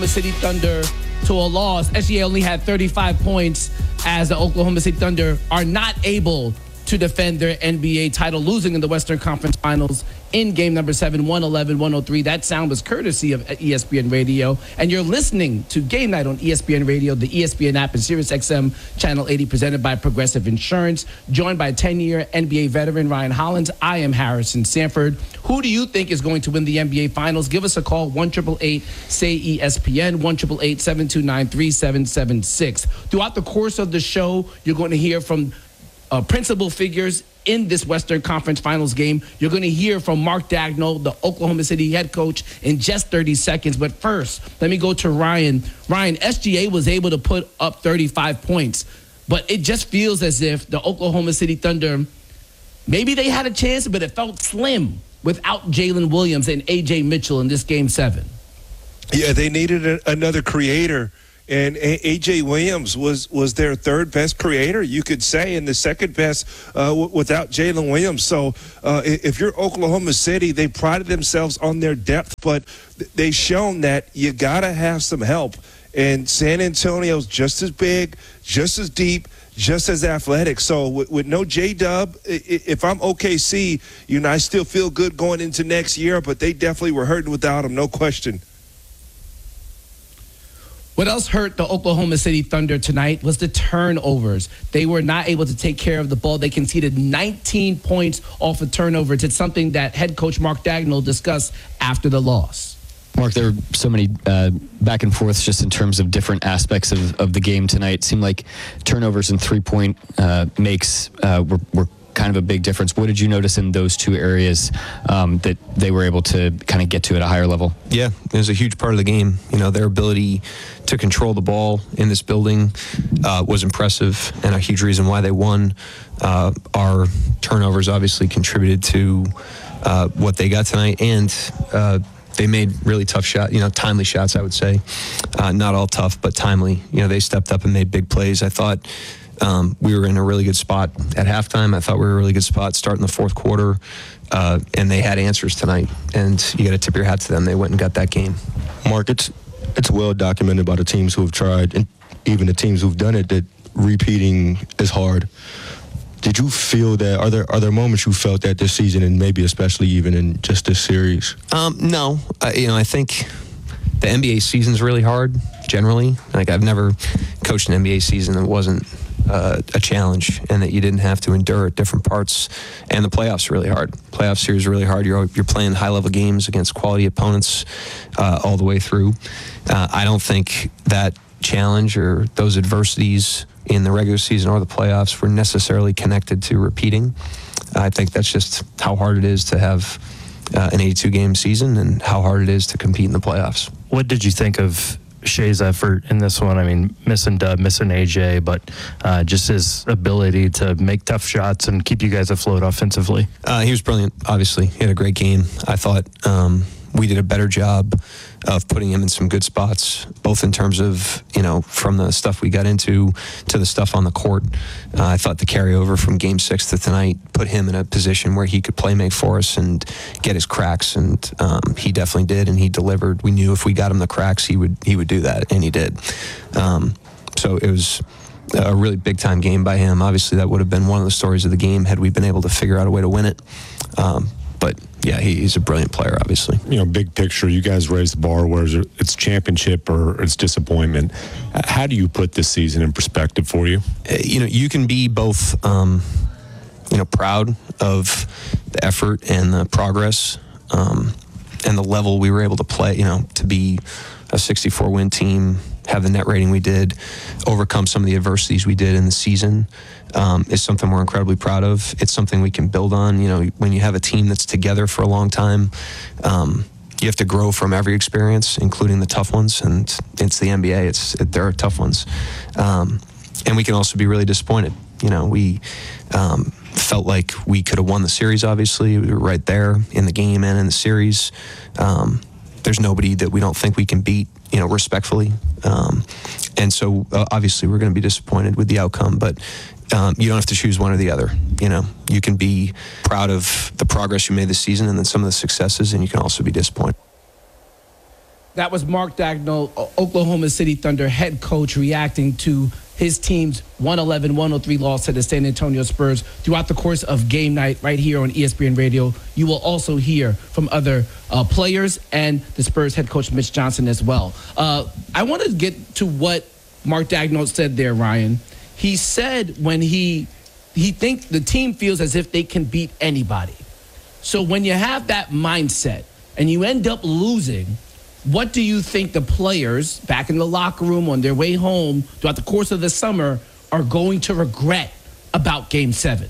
Oklahoma City Thunder to a loss. SGA only had 35 points as the Oklahoma City Thunder are not able to defend their NBA title, losing in the Western Conference Finals in game number 7, 111-103. That sound was courtesy of ESPN Radio. And you're listening to Game Night on ESPN Radio, the ESPN app, and SiriusXM Channel 80, presented by Progressive Insurance. Joined by 10-year NBA veteran Ryan Hollins, I am Harrison Sanford. Who do you think is going to win the NBA Finals? Give us a call, 1-888-SAY-ESPN, 1-888-729-3776. Throughout the course of the show, you're going to hear from principal figures in this Western Conference Finals game. You're going to hear from Mark Daigneault, the Oklahoma City head coach, in just 30 seconds. But first, let me go to Ryan. Ryan, SGA was able to put up 35 points, but it just feels as if the Oklahoma City Thunder, maybe they had a chance, but it felt slim without Jalen Williams and A.J. Mitchell in this Game 7. Yeah, they needed another creator. And A.J. Williams was their third best creator, you could say, and the second best without Jalen Williams. So if you're Oklahoma City, they prided themselves on their depth, but they've shown that you got to have some help. And San Antonio's just as big, just as deep, just as athletic. So with no J-Dub, if I'm OKC, I still feel good going into next year, but they definitely were hurting without him, no question. What else hurt the Oklahoma City Thunder tonight was the turnovers. They were not able to take care of the ball. They conceded 19 points off of turnovers. It's something that head coach Mark Daigneault discussed after the loss. Mark, there were so many back and forths just in terms of different aspects of the game tonight. It seemed like turnovers and three-point makes were kind of a big difference. What did you notice in those two areas that they were able to kind of get to at a higher level? Yeah, it was a huge part of the game. Their ability to control the ball in this building was impressive and a huge reason why they won. Our turnovers obviously contributed to what they got tonight, and they made really tough shots, timely shots, I would say. Not all tough, but timely. They stepped up and made big plays. I thought we were in a really good spot at halftime. I thought we were in a really good spot starting the fourth quarter, and they had answers tonight. And you got to tip your hat to them. They went and got that game. Mark, it's well documented by the teams who have tried, and even the teams who've done it, that repeating is hard. Did you feel that? Are there moments you felt that this season, and maybe especially even in just this series? No. I think the NBA season's really hard generally. I've never coached an NBA season that wasn't a challenge, and that you didn't have to endure at different parts. And the playoffs are really hard. Playoff series are really hard. You're playing high-level games against quality opponents all the way through. I don't think that challenge or those adversities in the regular season or the playoffs were necessarily connected to repeating. I think that's just how hard it is to have an 82-game season and how hard it is to compete in the playoffs. What did you think of Shai's effort in this one? I mean, missing Dub, missing AJ, but just his ability to make tough shots and keep you guys afloat offensively. He was brilliant, obviously. He had a great game. I thought we did a better job of putting him in some good spots, both in terms of, from the stuff we got into to the stuff on the court. I thought the carryover from Game 6 to tonight put him in a position where he could play make for us and get his cracks, and he definitely did, and he delivered. We knew if we got him the cracks, he would do that, and he did. So it was a really big-time game by him. Obviously, that would have been one of the stories of the game had we been able to figure out a way to win it. But yeah, he's a brilliant player, obviously. Big picture, you guys raised the bar, whether it's championship or it's disappointment. How do you put this season in perspective for you? You can be both, proud of the effort and the progress and the level we were able to play, to be a 64-win team, have the net rating we did, overcome some of the adversities we did in the season. Is something we're incredibly proud of. It's something we can build on. When you have a team that's together for a long time, you have to grow from every experience, including the tough ones. And it's the NBA. There are tough ones. And we can also be really disappointed. We felt like we could have won the series, obviously. We were right there in the game and in the series. There's nobody that we don't think we can beat, respectfully. And so, obviously, we're going to be disappointed with the outcome. But you don't have to choose one or the other. You can be proud of the progress you made this season and then some of the successes, and you can also be disappointed. That was Mark Daigneault, Oklahoma City Thunder head coach, reacting to his team's 111-103 loss to the San Antonio Spurs throughout the course of game night right here on ESPN Radio. You will also hear from other players and the Spurs head coach Mitch Johnson as well. I want to get to what Mark Daigneault said there, Ryan. He said when he thinks the team feels as if they can beat anybody. So when you have that mindset and you end up losing, what do you think the players back in the locker room on their way home throughout the course of the summer are going to regret about Game 7?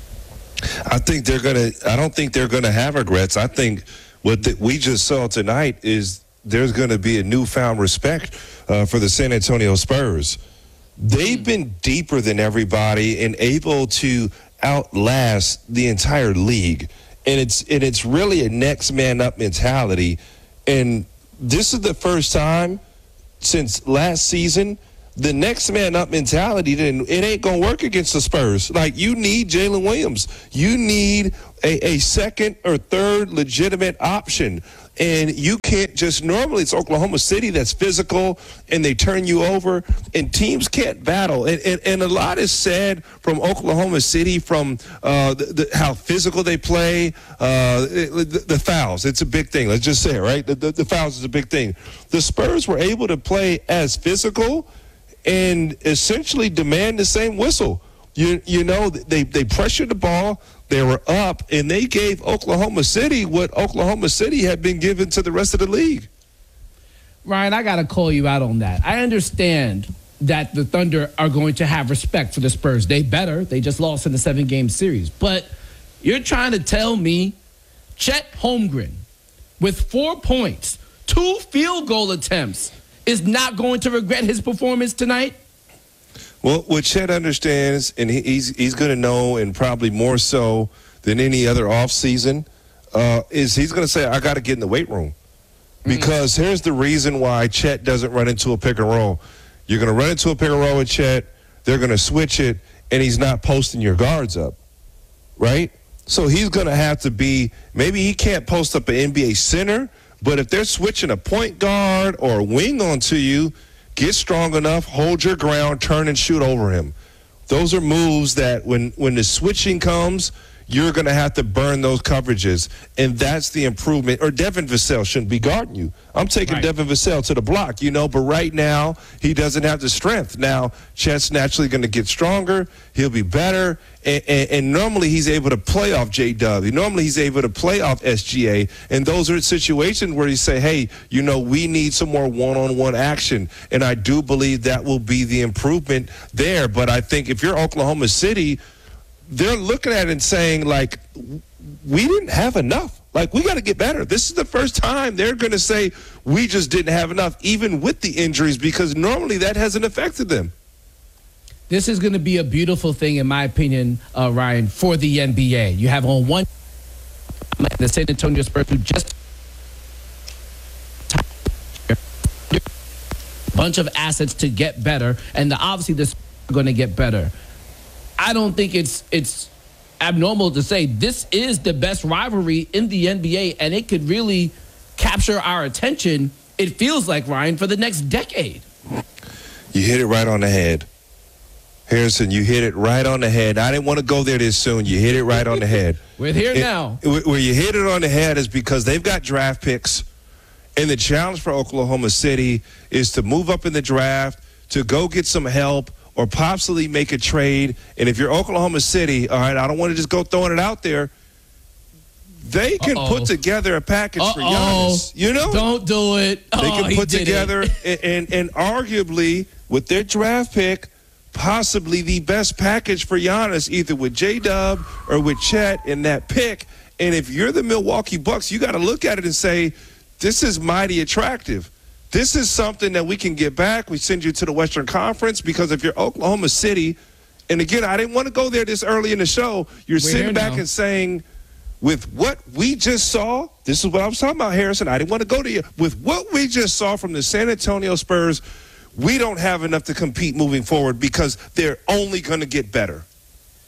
I don't think they're gonna have regrets. I think what we just saw tonight is there's gonna be a newfound respect for the San Antonio Spurs. They've been deeper than everybody and able to outlast the entire league, and it's really a next man up mentality. And this is the first time since last season the next man up mentality, then it ain't going to work against the Spurs. Like, you need Jalen Williams. You need a second or third legitimate option. And you can't just, normally it's Oklahoma City that's physical and they turn you over, and teams can't battle. And a lot is said from Oklahoma City, from how physical they play, the fouls. It's a big thing. Let's just say it, right? The fouls is a big thing. The Spurs were able to play as physical and essentially demand the same whistle. You know, they pressured the ball, they were up, and they gave Oklahoma City what Oklahoma City had been given to the rest of the league. Ryan, I got to call you out on that. I understand that the Thunder are going to have respect for the Spurs. They just lost in the 7-game series. But you're trying to tell me Chet Holmgren, with 4 points, 2 field goal attempts, is not going to regret his performance tonight? Well, what Chet understands, and he's going to know, and probably more so than any other offseason, is he's going to say, I got to get in the weight room. Because here's the reason why Chet doesn't run into a pick and roll. You're going to run into a pick and roll with Chet, they're going to switch it, and he's not posting your guards up, right? So he's going to have to be, maybe he can't post up an NBA center, but if they're switching a point guard or a wing onto you, get strong enough, hold your ground, turn and shoot over him. Those are moves that when the switching comes, you're going to have to burn those coverages, and that's the improvement. Or Devin Vassell shouldn't be guarding you. I'm taking Devin Vassell to the block, but right now he doesn't have the strength. Now, Chet's naturally going to get stronger. He'll be better, and normally he's able to play off J-Dub. Normally he's able to play off SGA, and those are situations where you say, hey, we need some more one-on-one action, and I do believe that will be the improvement there. But I think if you're Oklahoma City, they're looking at it and saying, like, we didn't have enough. Like, we got to get better. This is the first time they're going to say we just didn't have enough, even with the injuries, because normally that hasn't affected them. This is going to be a beautiful thing, in my opinion, Ryan, for the NBA. You have on one the San Antonio Spurs, who just a bunch of assets to get better, and obviously this is going to get better. I don't think it's abnormal to say this is the best rivalry in the NBA, and it could really capture our attention, it feels like, Ryan, for the next decade. You hit it right on the head. Harrison, you hit it right on the head. I didn't want to go there this soon. You hit it right on the head. We're here now. Where you hit it on the head is because they've got draft picks, and the challenge for Oklahoma City is to move up in the draft, to go get some help, or possibly make a trade. And if you're Oklahoma City, all right, I don't want to just go throwing it out there, they can put together a package for Giannis. Don't do it. They can put together and arguably with their draft pick, possibly the best package for Giannis, either with J-Dub or with Chet in that pick. And if you're the Milwaukee Bucks, you got to look at it and say, this is mighty attractive. This is something that we can get back. We send you to the Western Conference, because if you're Oklahoma City, and again, I didn't want to go there this early in the show, you're sitting back and saying, with what we just saw, this is what I was talking about, Harrison. I didn't want to go to you. With what we just saw from the San Antonio Spurs, we don't have enough to compete moving forward, because they're only going to get better.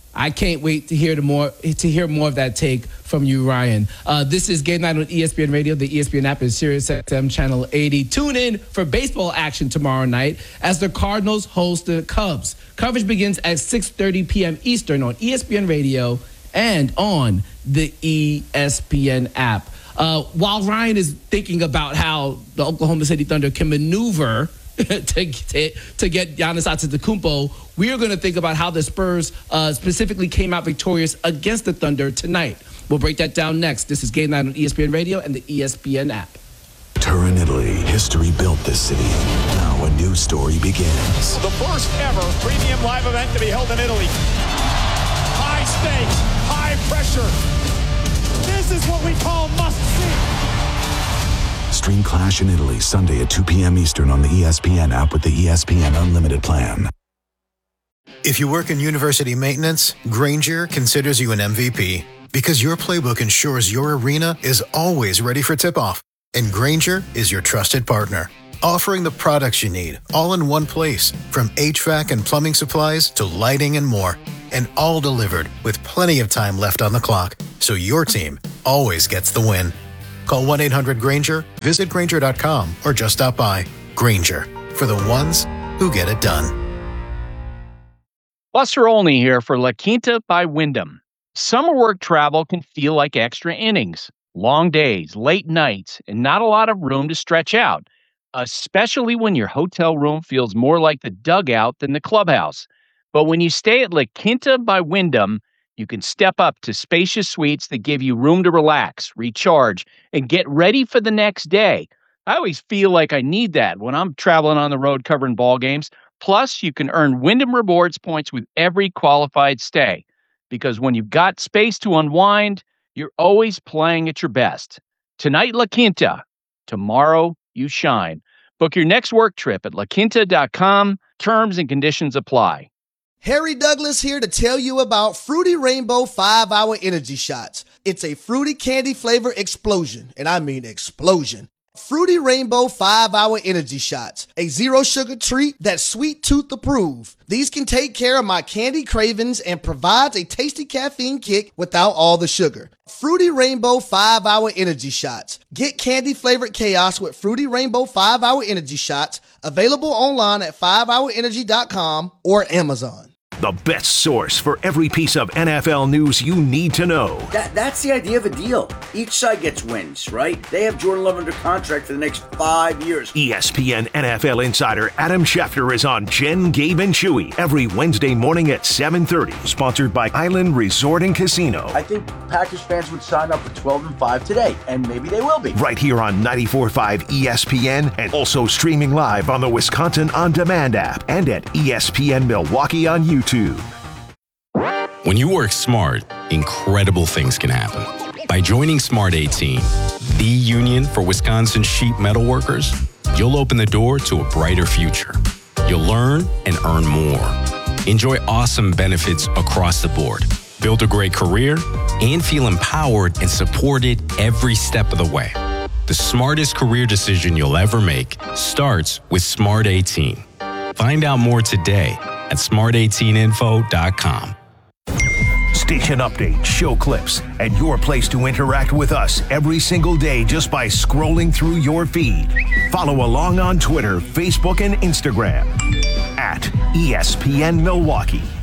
I can't wait to hear more of that take from you, Ryan. This is Game Night on ESPN Radio. The ESPN app is Sirius XM Channel 80. Tune in for baseball action tomorrow night as the Cardinals host the Cubs. Coverage begins at 6:30 p.m. Eastern on ESPN Radio and on the ESPN app. While Ryan is thinking about how the Oklahoma City Thunder can maneuver to get Giannis Antetokounmpo, we are going to think about how the Spurs specifically came out victorious against the Thunder tonight. We'll break that down next. This is Game Night on ESPN Radio and the ESPN app. Turin, Italy. History built this city. Now a new story begins. The first ever premium live event to be held in Italy. High stakes, high pressure. This is what we call must-see. Stream Clash in Italy Sunday at 2 p.m. Eastern on the ESPN app with the ESPN Unlimited plan. If you work in university maintenance, Grainger considers you an MVP because your playbook ensures your arena is always ready for tip-off. And Grainger is your trusted partner, offering the products you need all in one place, from HVAC and plumbing supplies to lighting and more, and all delivered with plenty of time left on the clock, so your team always gets the win. Call 1-800-GRAINGER, visit Grainger.com, or just stop by. Grainger, for the ones who get it done. Buster Olney here for La Quinta by Wyndham. Summer work travel can feel like extra innings. Long days, late nights, and not a lot of room to stretch out, especially when your hotel room feels more like the dugout than the clubhouse. But when you stay at La Quinta by Wyndham, you can step up to spacious suites that give you room to relax, recharge, and get ready for the next day. I always feel like I need that when I'm traveling on the road covering ball games. Plus, you can earn Wyndham Rewards points with every qualified stay. Because when you've got space to unwind, you're always playing at your best. Tonight, La Quinta. Tomorrow, you shine. Book your next work trip at laquinta.com. Terms and conditions apply. Harry Douglas here to tell you about Fruity Rainbow 5-Hour Energy Shots. It's a fruity candy flavor explosion, and I mean explosion. Fruity Rainbow 5-Hour Energy Shots, a zero-sugar treat that's sweet tooth approved. These can take care of my candy cravings and provides a tasty caffeine kick without all the sugar. Fruity Rainbow 5-Hour Energy Shots. Get candy-flavored chaos with Fruity Rainbow 5-Hour Energy Shots, available online at 5hourenergy.com or Amazon. The best source for every piece of NFL news you need to know. That's the idea of a deal. Each side gets wins, right? They have Jordan Love under contract for the next 5 years. ESPN NFL insider Adam Schefter is on Jen, Gabe, and Chewy every Wednesday morning at 7:30. Sponsored by Island Resort and Casino. I think Packers fans would sign up for 12-5 today, and maybe they will be. Right here on 94.5 ESPN, and also streaming live on the Wisconsin On Demand app and at ESPN Milwaukee on YouTube. When you work smart, incredible things can happen. By joining Smart 18, the union for Wisconsin sheet metal workers, you'll open the door to a brighter future. You'll learn and earn more. Enjoy awesome benefits across the board. Build a great career and feel empowered and supported every step of the way. The smartest career decision you'll ever make starts with Smart 18. Find out more today at smart18info.com. Station updates, show clips, and your place to interact with us every single day just by scrolling through your feed. Follow along on Twitter, Facebook, and Instagram at ESPN Milwaukee.